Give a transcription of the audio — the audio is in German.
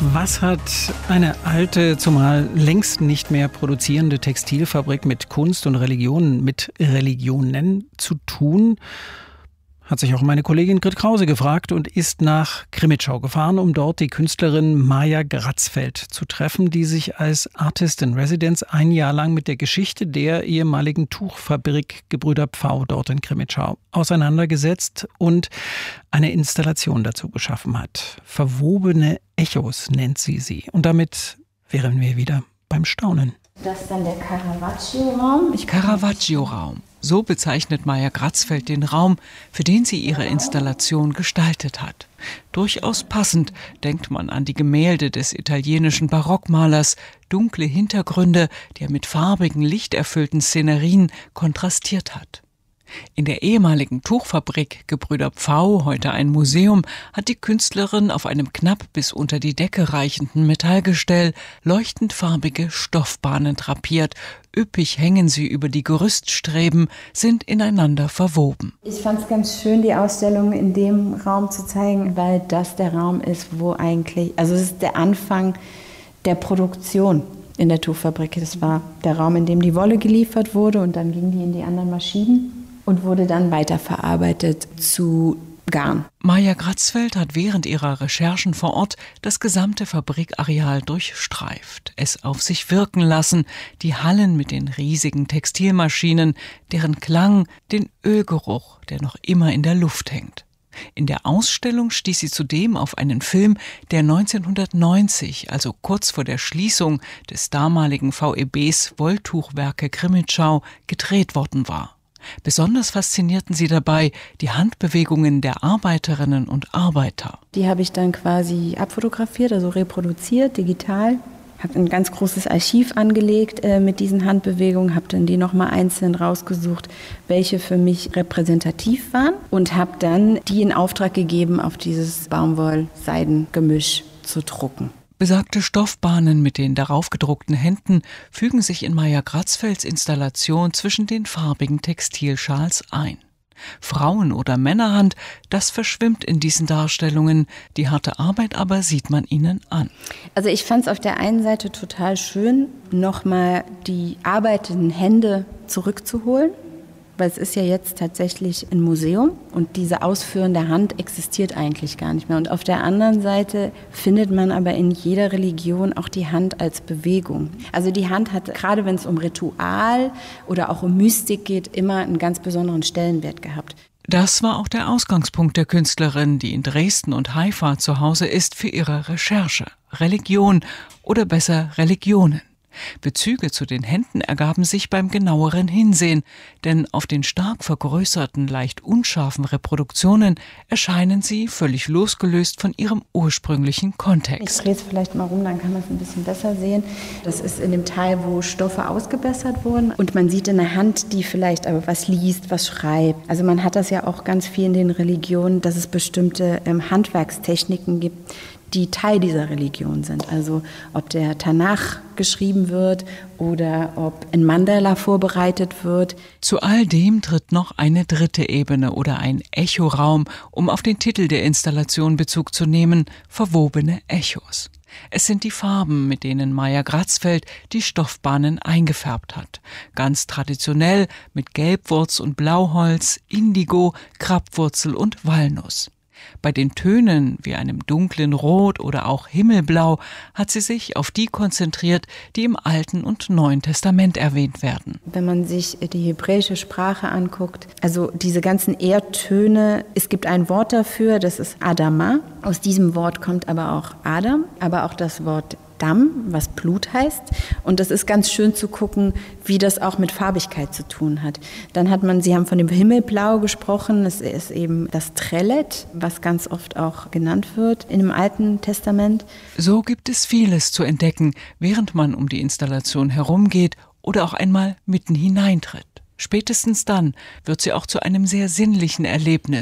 Was hat eine alte, zumal längst nicht mehr produzierende Textilfabrik mit Kunst und Religionen zu tun? Hat sich auch meine Kollegin Grit Krause gefragt und ist nach Krimitschau gefahren, um dort die Künstlerin Maja Gratzfeld zu treffen, die sich als Artist in Residence ein Jahr lang mit der Geschichte der ehemaligen Tuchfabrik Gebrüder Pfau dort in Krimitschau auseinandergesetzt und eine Installation dazu geschaffen hat. Verwobene Echos nennt sie. Und damit wären wir wieder beim Staunen. Das ist dann der Caravaggio-Raum. Caravaggio-Raum. So bezeichnet Maja Gratzfeld den Raum, für den sie ihre Installation gestaltet hat. Durchaus passend denkt man an die Gemälde des italienischen Barockmalers, dunkle Hintergründe, die er mit farbigen, lichterfüllten Szenerien kontrastiert hat. In der ehemaligen Tuchfabrik Gebrüder Pfau, heute ein Museum, hat die Künstlerin auf einem knapp bis unter die Decke reichenden Metallgestell leuchtend farbige Stoffbahnen drapiert. Üppig hängen sie über die Gerüststreben, sind ineinander verwoben. Ich fand es ganz schön, die Ausstellung in dem Raum zu zeigen, weil das der Raum ist, wo eigentlich, also es ist der Anfang der Produktion in der Tuchfabrik. Das war der Raum, in dem die Wolle geliefert wurde und dann ging die in die anderen Maschinen und wurde dann weiterverarbeitet zu Garn. Maja Gratzfeld hat während ihrer Recherchen vor Ort das gesamte Fabrikareal durchstreift, es auf sich wirken lassen, die Hallen mit den riesigen Textilmaschinen, deren Klang, den Ölgeruch, der noch immer in der Luft hängt. In der Ausstellung stieß sie zudem auf einen Film, der 1990, also kurz vor der Schließung des damaligen VEBs Wolltuchwerke Krimitschau, gedreht worden war. Besonders faszinierten sie dabei die Handbewegungen der Arbeiterinnen und Arbeiter. Die habe ich dann quasi abfotografiert, also reproduziert, digital. Habe ein ganz großes Archiv angelegt mit diesen Handbewegungen, habe dann die nochmal einzeln rausgesucht, welche für mich repräsentativ waren und habe dann die in Auftrag gegeben, auf dieses Baumwoll-Seiden-Gemisch zu drucken. Besagte Stoffbahnen mit den darauf gedruckten Händen fügen sich in Maja Gratzfelds Installation zwischen den farbigen Textilschals ein. Frauen- oder Männerhand, das verschwimmt in diesen Darstellungen. Die harte Arbeit aber sieht man ihnen an. Also ich fand es auf der einen Seite total schön, nochmal die arbeitenden Hände zurückzuholen, weil es ist ja jetzt tatsächlich ein Museum und diese ausführende Hand existiert eigentlich gar nicht mehr. Und auf der anderen Seite findet man aber in jeder Religion auch die Hand als Bewegung. Also die Hand hat, gerade wenn es um Ritual oder auch um Mystik geht, immer einen ganz besonderen Stellenwert gehabt. Das war auch der Ausgangspunkt der Künstlerin, die in Dresden und Haifa zu Hause ist für ihre Recherche. Religion oder besser Religionen. Bezüge zu den Händen ergaben sich beim genaueren Hinsehen, denn auf den stark vergrößerten, leicht unscharfen Reproduktionen erscheinen sie völlig losgelöst von ihrem ursprünglichen Kontext. Ich drehe es vielleicht mal rum, dann kann man es ein bisschen besser sehen. Das ist in dem Teil, wo Stoffe ausgebessert wurden und man sieht eine Hand, die vielleicht aber was liest, was schreibt. Also man hat das ja auch ganz viel in den Religionen, dass es bestimmte Handwerkstechniken gibt, die Teil dieser Religion sind. Also ob der Tanach geschrieben wird oder ob ein Mandala vorbereitet wird. Zu all dem tritt noch eine dritte Ebene oder ein Echoraum, um auf den Titel der Installation Bezug zu nehmen, verwobene Echos. Es sind die Farben, mit denen Maja Gratzfeld die Stoffbahnen eingefärbt hat. Ganz traditionell mit Gelbwurz und Blauholz, Indigo, Krabwurzel und Walnuss. Bei den Tönen wie einem dunklen Rot oder auch Himmelblau hat sie sich auf die konzentriert, die im Alten und Neuen Testament erwähnt werden. Wenn man sich die hebräische Sprache anguckt, also diese ganzen Erdtöne, es gibt ein Wort dafür, das ist Adama. Aus diesem Wort kommt aber auch Adam, aber auch das Wort Dam, was Blut heißt. Und das ist ganz schön zu gucken, wie das auch mit Farbigkeit zu tun hat. Dann Sie haben von dem Himmelblau gesprochen, es ist eben das Trellet, was ganz oft auch genannt wird in dem Alten Testament. So gibt es vieles zu entdecken, während man um die Installation herumgeht oder auch einmal mitten hineintritt. Spätestens dann wird sie auch zu einem sehr sinnlichen Erlebnis.